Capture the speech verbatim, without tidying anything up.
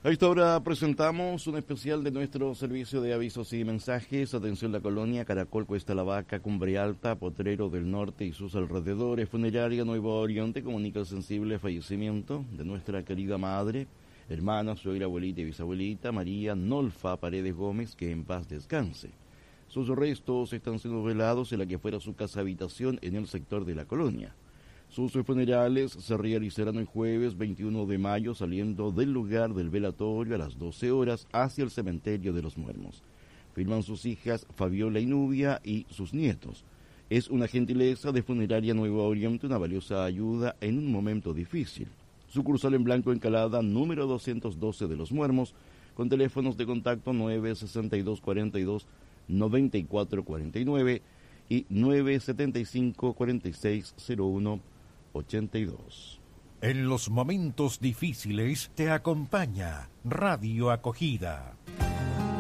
A esta hora presentamos un especial de nuestro servicio de avisos y mensajes. Atención, la colonia Caracol, Cuesta La Vaca, Cumbre Alta, Potrero del Norte y sus alrededores. Funeraria Nuevo Oriente comunica el sensible fallecimiento de nuestra querida madre, hermana, suegra, abuelita y bisabuelita María Nolfa Paredes Gómez, que en paz descanse. Sus restos están siendo velados en la que fuera su casa habitación en el sector de la colonia. Sus funerales se realizarán el jueves veintiuno de mayo, saliendo del lugar del velatorio a las doce horas hacia el cementerio de los Muermos. Firman sus hijas Fabiola y Nubia y sus nietos. Es una gentileza de Funeraria Nuevo Oriente, una valiosa ayuda en un momento difícil. Sucursal en Blanco Encalada, número doscientos doce de los Muermos, con teléfonos de contacto nueve sesenta y dos cuarenta y dos noventa y cuatro cuarenta y nueve y nueve setenta y cinco cuarenta y seis cero uno ochenta y dos. En los momentos difíciles te acompaña Radio Acogida.